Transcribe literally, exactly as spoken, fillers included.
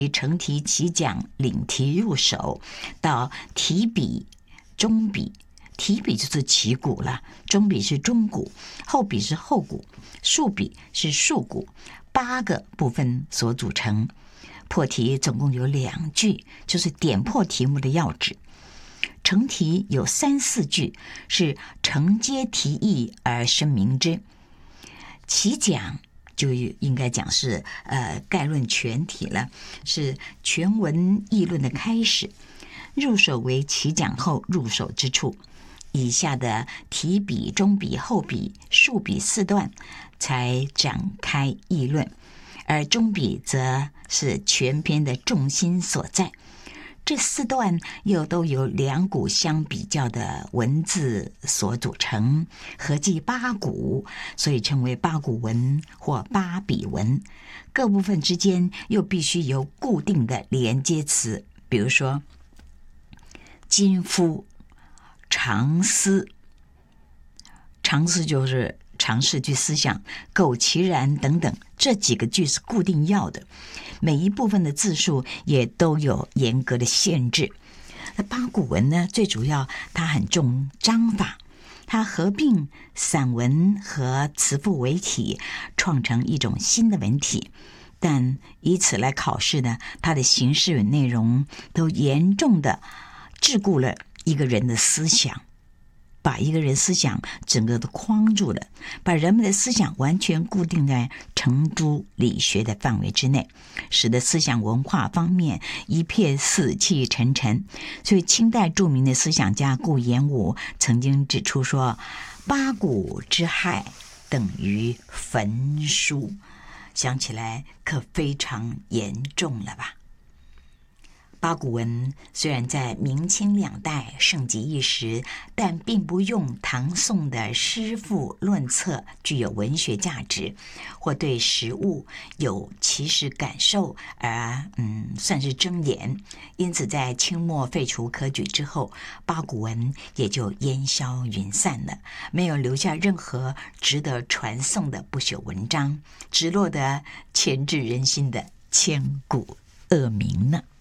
承题、起讲、领题入手，到提笔、中笔。提笔就是起骨了，中笔是中骨，后笔是后骨，竖笔是竖骨，八个部分所组成。破题总共有两句，就是点破题目的要旨。承题有三四句，是承接题意而生明之。起讲就应该讲是呃概论全体了，是全文议论的开始。入手为起讲后入手之处。以下的提笔、中笔、后笔、竖笔四段才展开议论，而中笔则是全篇的重心所在。这四段又都由两股相比较的文字所组成，合计八股，所以称为八股文或八笔文。各部分之间又必须有固定的连接词，比如说今夫、常思，常思就是尝试去思想，苟其然等等，这几个句是固定要的，每一部分的字数也都有严格的限制。那八股文呢，最主要它很重章法，它合并散文和词赋为体，创成一种新的文体。但以此来考试呢，它的形式与内容都严重的桎梏了一个人的思想，把一个人思想整个都框住了，把人们的思想完全固定在程朱理学的范围之内，使得思想文化方面一片死气沉沉。所以清代著名的思想家顾炎武曾经指出说，八股之害等于焚书，想起来可非常严重了吧。八股文虽然在明清两代盛极一时，但并不用唐宋的诗赋论策具有文学价值，或对实物有其实感受而嗯算是睁眼。因此在清末废除科举之后，八股文也就烟消云散了，没有留下任何值得传颂的不朽文章，只落得牵制人心的千古恶名呢。